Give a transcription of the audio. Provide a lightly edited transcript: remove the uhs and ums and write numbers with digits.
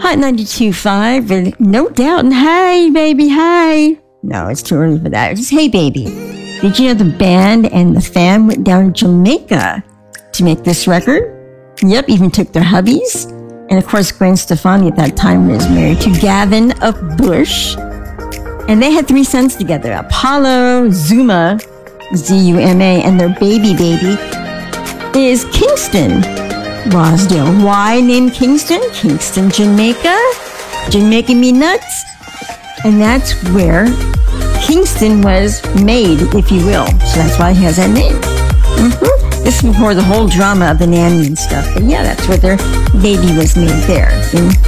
Hot 92.5 with No Doubt and Hey Baby Hey. No, it's too early for that. It's just Hey Baby. Did you know the band and the fam went down to Jamaica to make this record? Yep, even took their hubbies. And of course, Gwen Stefani at that time was married to Gavin of Bush. And they had 3 sons together, Apollo, Zuma, Z-U-M-A, and their baby is Kingston Rosdale. Why named Kingston? Kingston, Jamaica. Jamaica me nuts. And that's where Kingston was made, if you will. So that's why he has that name. This is before the whole drama of the nanny and stuff. But yeah, that's where their baby was made there in